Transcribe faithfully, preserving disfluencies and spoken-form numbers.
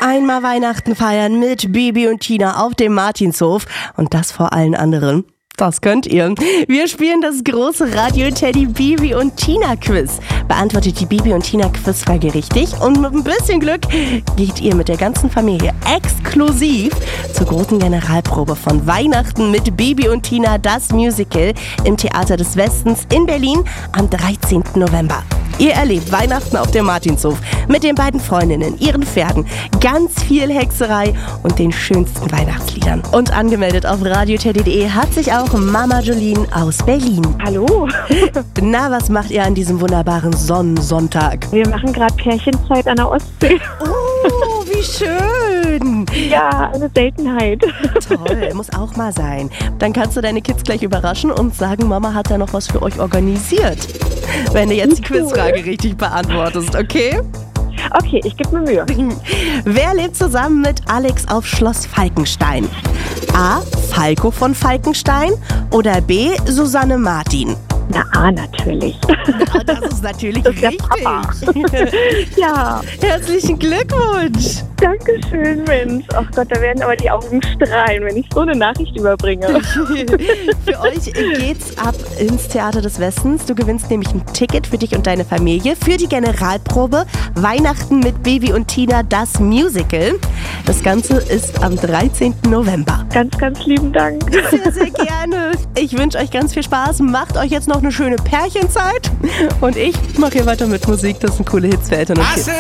Einmal Weihnachten feiern mit Bibi und Tina auf dem Martinshof und das vor allen anderen. Das könnt ihr. Wir spielen das große Radio-Teddy Bibi und Tina Quiz. Beantwortet die Bibi und Tina Quizfrage richtig und mit ein bisschen Glück geht ihr mit der ganzen Familie exklusiv zur großen Generalprobe von Weihnachten mit Bibi und Tina, das Musical im Theater des Westens in Berlin am dreizehnten November. Ihr erlebt Weihnachten auf dem Martinshof mit den beiden Freundinnen, ihren Pferden, ganz viel Hexerei und den schönsten Weihnachtsliedern. Und angemeldet auf radioteddy punkt de hat sich auch Mama Jolene aus Berlin. Hallo. Na, was macht ihr an diesem wunderbaren Sonnensonntag? Wir machen gerade Pärchenzeit an der Ostsee. Oh, wie schön. Ja, eine Seltenheit. Toll, muss auch mal sein. Dann kannst du deine Kids gleich überraschen und sagen, Mama hat da noch was für euch organisiert. Wenn du jetzt die Quizfrage richtig beantwortest, okay? Okay, ich gebe mir Mühe. Wer lebt zusammen mit Alex auf Schloss Falkenstein? A. Falco von Falkenstein oder B. Susanne Martin? Na, A, natürlich. Ja, das ist natürlich das ist richtig. Ja. Herzlichen Glückwunsch. Dankeschön, Mensch. Ach Gott, da werden aber die Augen strahlen, wenn ich so eine Nachricht überbringe. Für euch geht's ab ins Theater des Westens. Du gewinnst nämlich ein Ticket für dich und deine Familie für die Generalprobe Weihnachten mit Bibi und Tina, das Musical. Das Ganze ist am dreizehnten November. Ganz, ganz lieben Dank. Sehr, sehr gerne. Ich wünsche euch ganz viel Spaß. Macht euch jetzt noch eine schöne Pärchenzeit. Und ich mache hier weiter mit Musik. Das sind coole Hits für Eltern und Kids.